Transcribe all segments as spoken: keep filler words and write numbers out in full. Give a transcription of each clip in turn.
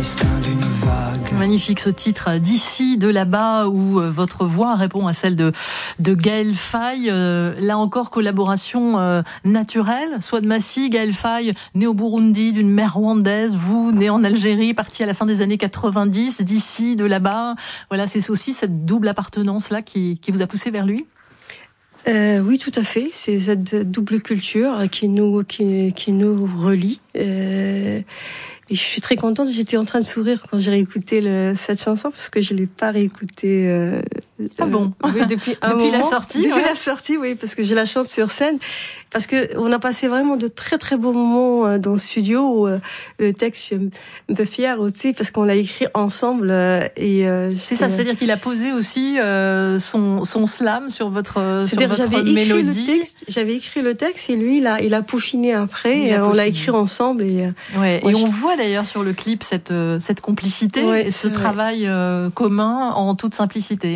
destin d'une vague. Magnifique ce titre, d'ici, de là-bas, où euh, votre voix répond à celle de, de Gaël Faye. Euh, là encore, collaboration euh, naturelle. Souad Massi, Gaël Faye, né au Burundi, d'une mère rwandaise, vous, né en Algérie, parti à la fin des années quatre-vingt-dix, d'ici, de là-bas. Voilà, c'est aussi cette double appartenance-là qui, qui vous a poussé vers lui? Euh, oui, tout à fait. C'est cette double culture qui nous qui, qui nous relie. Euh, et je suis très contente. J'étais en train de sourire quand j'ai réécouté le, cette chanson parce que je l'ai pas réécoutée. Euh, ah bon euh, oui, depuis un depuis moment, la sortie. Depuis ouais. la sortie, oui, parce que je la chante sur scène. Parce que on a passé vraiment de très très beaux moments dans le studio. Où, euh, le texte, je suis un peu fière aussi parce qu'on l'a écrit ensemble. Euh, et euh, c'est ça, c'est-à-dire qu'il a posé aussi euh, son son slam sur votre sur votre j'avais mélodie. Écrit le texte, j'avais écrit le texte et lui, il a il a peaufiné après. Il et a on peaufiné. l'a écrit ensemble. Et, ouais, et je... on voit d'ailleurs sur le clip cette cette complicité ouais, et ce vrai. travail euh, commun en toute simplicité.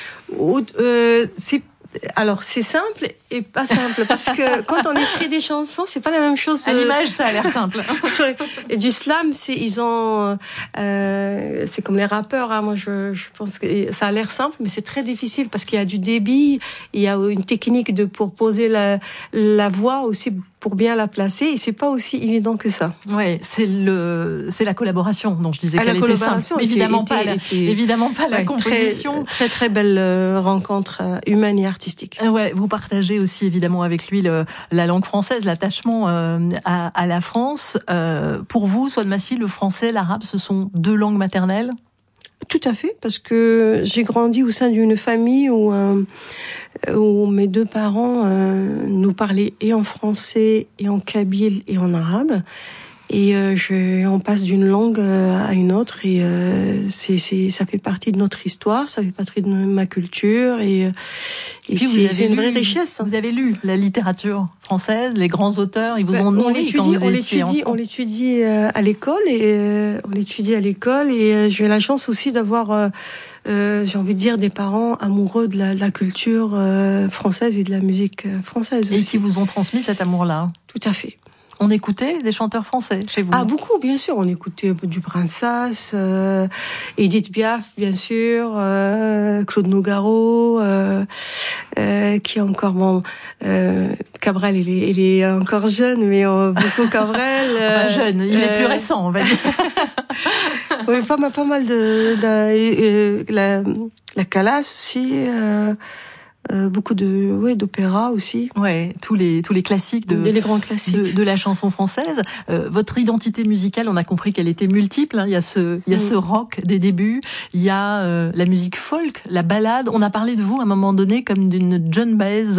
Euh, c'est alors c'est simple et pas simple parce que quand on écrit des chansons, c'est pas la même chose. À l'image, ça a l'air simple. Et du slam, c'est ils ont, euh, c'est comme les rappeurs. Hein, moi, je, je pense que ça a l'air simple, mais c'est très difficile parce qu'il y a du débit, il y a une technique de pour poser la la voix aussi pour bien la placer, et c'est pas aussi évident que ça. Ouais, c'est le, c'est la collaboration dont je disais ah, qu'elle était simple. Était, évidemment était, pas, la, était, évidemment pas la ouais, composition. Très, très très belle euh, rencontre euh, humaine et artistique. Ouais, vous partagez aussi évidemment avec lui le, la langue française, l'attachement euh, à, à la France. Euh, pour vous, Souad Massi, le français, l'arabe, ce sont deux langues maternelles? Tout à fait, parce que j'ai grandi au sein d'une famille où, euh, où mes deux parents euh, nous parlaient et en français, et en kabyle, et en arabe. Et euh, je, on passe d'une langue à une autre, et euh, c'est, c'est, ça fait partie de notre histoire, ça fait partie de ma culture, et, et, et puis c'est, vous avez c'est une lu, vraie richesse. Vous avez lu la littérature française, les grands auteurs, ils vous ben, ont nourri quand vous on étiez l'étudie, enfant. On l'étudie euh, à l'école, et euh, on l'étudie à l'école, et euh, j'ai eu la chance aussi d'avoir, euh, euh, j'ai envie de dire, des parents amoureux de la, de la culture euh, française et de la musique française aussi. Et qui vous ont transmis cet amour-là. Tout à fait. On écoutait des chanteurs français chez vous? Ah, beaucoup, bien sûr. On écoutait du Brassens, euh, Edith Piaf, bien sûr, euh, Claude Nougaro, euh, euh, qui est encore bon. Euh, Cabrel, il est, il est encore jeune, mais euh, beaucoup Cabrel. Euh, enfin, jeune, il euh, est plus récent, on va dire. Oui, pas mal, pas mal de, de euh, la, la Calas aussi. Euh, Euh, beaucoup de ouais d'opéra aussi. Ouais, tous les tous les classiques de les grands classiques de, de la chanson française. Euh, votre identité musicale, on a compris qu'elle était multiple. Hein. Il y a ce il y a mmh. ce rock des débuts, il y a euh, la musique folk, la ballade. On a parlé de vous à un moment donné comme d'une Joan Baez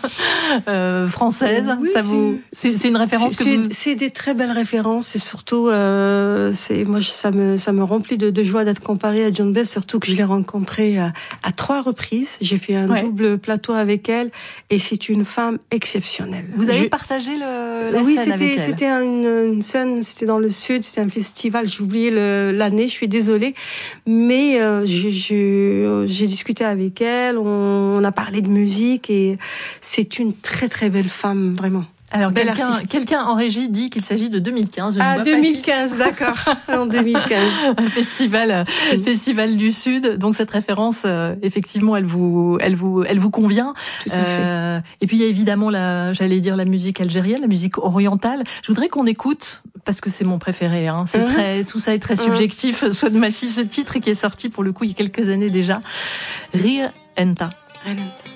euh, française. Oui, Ça vous c'est, c'est une référence c'est, que vous... c'est des très belles références, et surtout euh, c'est moi ça me ça me remplit de, de joie d'être comparée à Joan Baez, surtout que je l'ai rencontrée à, à trois reprises. J'ai fait un ouais. double plateau avec elle, et c'est une femme exceptionnelle. Vous avez je... partagé le, la oui, scène avec elle? Oui, c'était une, une scène, c'était dans le sud, c'était un festival, j'ai oublié le, l'année, je suis désolée, mais euh, je, je, j'ai discuté avec elle, on, on a parlé de musique, et c'est une très très belle femme, vraiment. Alors, quelqu'un, quelqu'un en régie dit qu'il s'agit de deux mille quinze. Je ah, deux mille quinze, d'accord. En deux mille quinze. Un festival, mmh. festival du Sud. Donc, cette référence, euh, effectivement, elle vous, elle vous, elle vous convient. Tout à fait. Euh, et puis, il y a évidemment la, j'allais dire la musique algérienne, la musique orientale. Je voudrais qu'on écoute, parce que c'est mon préféré, hein. C'est mmh. très, tout ça est très subjectif. Mmh. Souad Massi, ce titre qui est sorti pour le coup il y a quelques années déjà. Rire Enta. Rire Enta.